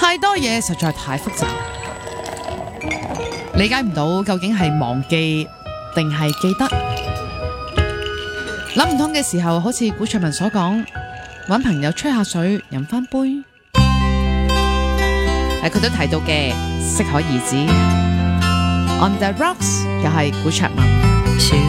太多嘢實在太複雜，理解唔到究竟係忘記定係記得。諗唔通嘅時候，好似古卓文所講，搵朋友吹下水，飲翻杯。佢都提到嘅，適可而止。On the rocks 又係古卓文。